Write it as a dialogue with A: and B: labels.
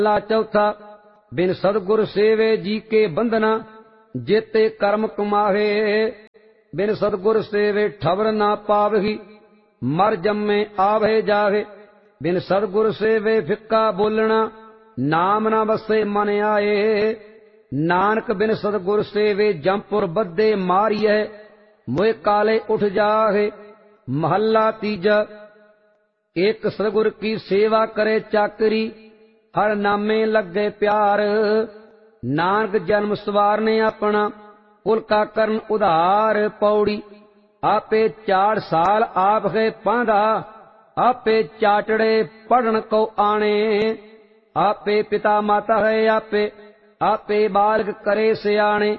A: ला चौथा बिन सदगुर सेवे जी के बंधना जेते कर्म कमाहे। बिन सदगुर सेवे ठवर ना पावही मर जम्मे आवहे जाहे। बिन सदगुर सेवे फिक्का बोलना नाम ना बसे मन आए। नानक बिन सदगुर सेवे जमपुर बद्दे मारिए मोए काले उठ जाहे। महला तीजा एक सदगुर की सेवा करे चाकरी हर नामे लगे प्यार। नानक जन्म सवारने अपना कुल का करन उधार। पौड़ी आपे 4 साल आप है पांधा आपे चाटड़े पढ़न को आने। आपे पिता माता है आपे आपे बालक करे सियाणे।